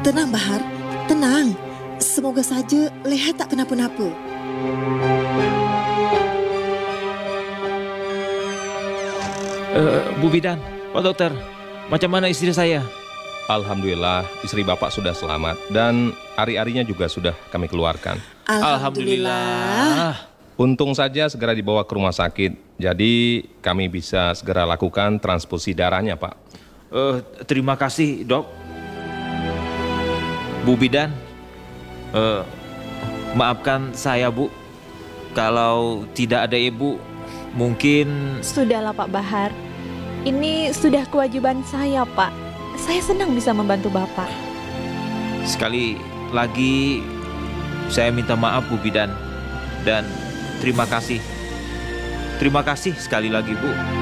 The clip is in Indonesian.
Tenang, Bahar. Tenang. Semoga saja Leha tak kenapa-napa. Bu Bidan, Pak Dokter, macam mana istri saya? Alhamdulillah, istri Bapak sudah selamat dan ari-arinya juga sudah kami keluarkan. Alhamdulillah. Untung saja segera dibawa ke rumah sakit, jadi kami bisa segera lakukan transfusi darahnya, Pak. Terima kasih, Dok. Bu Bidan, maafkan saya, Bu. Kalau tidak ada Ibu, mungkin... Sudahlah Pak Bahar, ini sudah kewajiban saya, Pak. Saya senang bisa membantu Bapak. Sekali lagi saya minta maaf, Bu Bidan. Dan terima kasih. Terima kasih sekali lagi, Bu.